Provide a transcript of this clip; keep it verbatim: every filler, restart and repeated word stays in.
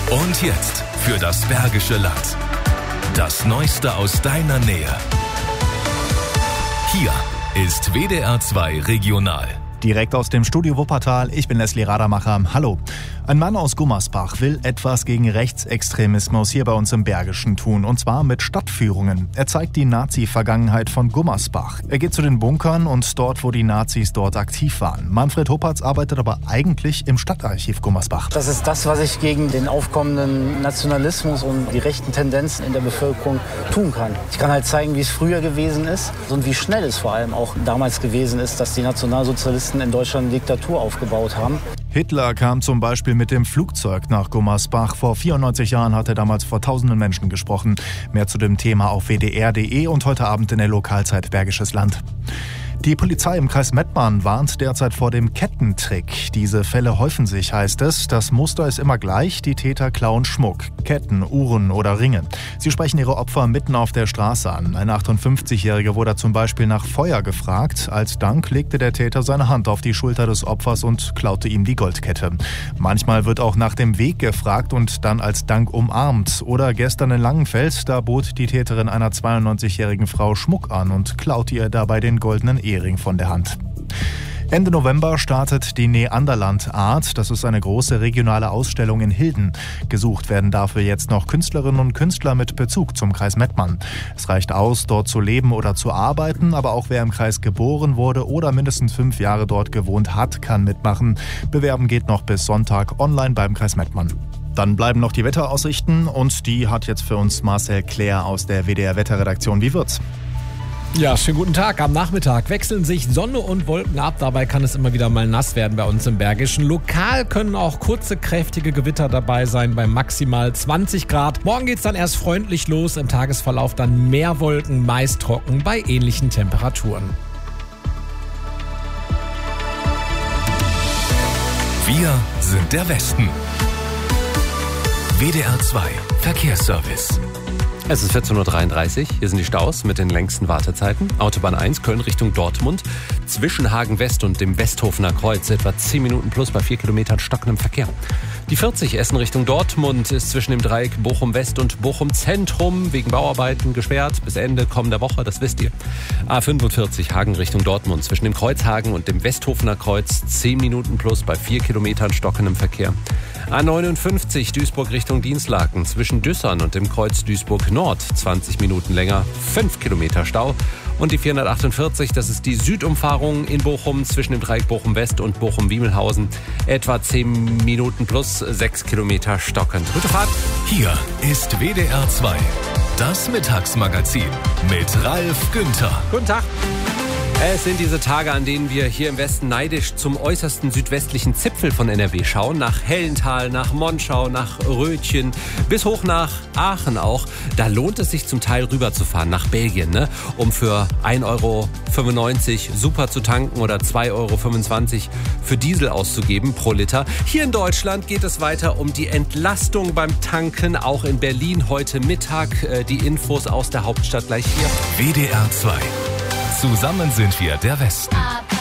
Und jetzt für das Bergische Land. Das Neueste aus deiner Nähe. Hier ist W D R zwei Regional. Direkt aus dem Studio Wuppertal, ich bin Leslie Radermacher. Hallo. Ein Mann aus Gummersbach will etwas gegen Rechtsextremismus hier bei uns im Bergischen tun. Und zwar mit Stadtführungen. Er zeigt die Nazi-Vergangenheit von Gummersbach. Er geht zu den Bunkern und dort, wo die Nazis dort aktiv waren. Manfred Huppertz arbeitet aber eigentlich im Stadtarchiv Gummersbach. Das ist das, was ich gegen den aufkommenden Nationalismus und die rechten Tendenzen in der Bevölkerung tun kann. Ich kann halt zeigen, wie es früher gewesen ist und wie schnell es vor allem auch damals gewesen ist, dass die Nationalsozialisten in Deutschland eine Diktatur aufgebaut haben. Hitler kam zum Beispiel mit dem Flugzeug nach Gummersbach. Vor vierundneunzig Jahren hat er damals vor tausenden Menschen gesprochen. Mehr zu dem Thema auf w d r punkt d e und heute Abend in der Lokalzeit Bergisches Land. Die Polizei im Kreis Mettmann warnt derzeit vor dem Kettentrick. Diese Fälle häufen sich, heißt es. Das Muster ist immer gleich. Die Täter klauen Schmuck, Ketten, Uhren oder Ringe. Sie sprechen ihre Opfer mitten auf der Straße an. Ein achtundfünfzigjähriger wurde zum Beispiel nach Feuer gefragt. Als Dank legte der Täter seine Hand auf die Schulter des Opfers und klaute ihm die Goldkette. Manchmal wird auch nach dem Weg gefragt und dann als Dank umarmt. Oder gestern in Langenfeld, da bot die Täterin einer zweiundneunzigjährigen Frau Schmuck an und klaute ihr dabei den goldenen Ehering von der Hand. Ende November startet die Neanderland Art. Das ist eine große regionale Ausstellung in Hilden. Gesucht werden dafür jetzt noch Künstlerinnen und Künstler mit Bezug zum Kreis Mettmann. Es reicht aus, dort zu leben oder zu arbeiten, aber auch wer im Kreis geboren wurde oder mindestens fünf Jahre dort gewohnt hat, kann mitmachen. Bewerben geht noch bis Sonntag online beim Kreis Mettmann. Dann bleiben noch die Wetteraussichten und die hat jetzt für uns Marcel Claire aus der W D R Wetterredaktion. Wie wird's? Ja, schönen guten Tag. Am Nachmittag wechseln sich Sonne und Wolken ab. Dabei kann es immer wieder mal nass werden bei uns im Bergischen. Lokal können auch kurze, kräftige Gewitter dabei sein bei maximal zwanzig Grad. Morgen geht's dann erst freundlich los. Im Tagesverlauf dann mehr Wolken, meist trocken bei ähnlichen Temperaturen. Wir sind der Westen. W D R zwei Verkehrsservice. Es ist vierzehn Uhr dreiunddreißig, hier sind die Staus mit den längsten Wartezeiten. Autobahn eins, Köln Richtung Dortmund. Zwischen Hagen West und dem Westhofener Kreuz etwa zehn Minuten plus bei vier Kilometern stockendem Verkehr. Die vierzig Essen Richtung Dortmund ist zwischen dem Dreieck Bochum West und Bochum Zentrum wegen Bauarbeiten gesperrt bis Ende kommender Woche, das wisst ihr. A fünfundvierzig Hagen Richtung Dortmund zwischen dem Kreuzhagen und dem Westhofener Kreuz zehn Minuten plus bei vier Kilometern stockendem Verkehr. A neunundfünfzig Duisburg Richtung Dinslaken zwischen Düssern und dem Kreuz Duisburg Nord zwanzig Minuten länger, fünf Kilometer Stau. Und die vierhundertachtundvierzig, das ist die Südumfahrung in Bochum zwischen dem Dreieck Bochum West und Bochum-Wiemelhausen. Etwa zehn Minuten plus sechs Kilometer stockend. Gute Fahrt. Hier ist W D R zwei, das Mittagsmagazin mit Ralf Günther. Guten Tag. Es sind diese Tage, an denen wir hier im Westen neidisch zum äußersten südwestlichen Zipfel von N R W schauen. Nach Hellental, nach Monschau, nach Rötchen, bis hoch nach Aachen auch. Da lohnt es sich zum Teil rüberzufahren, nach Belgien, ne? Um für ein Euro fünfundneunzig super zu tanken oder zwei Euro fünfundzwanzig für Diesel auszugeben pro Liter. Hier in Deutschland geht es weiter um die Entlastung beim Tanken, auch in Berlin heute Mittag. Die Infos aus der Hauptstadt gleich hier. W D R zwei. Zusammen sind wir der Westen.